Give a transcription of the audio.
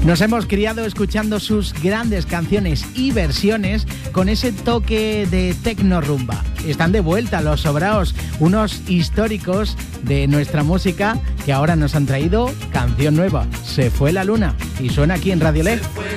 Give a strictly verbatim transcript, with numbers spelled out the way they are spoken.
Nos hemos criado escuchando sus grandes canciones y versiones con ese toque de tecno rumba. Están de vuelta los Sobraos, unos históricos de nuestra música que ahora nos han traído canción nueva. Se fue la luna y suena aquí en Radio L E.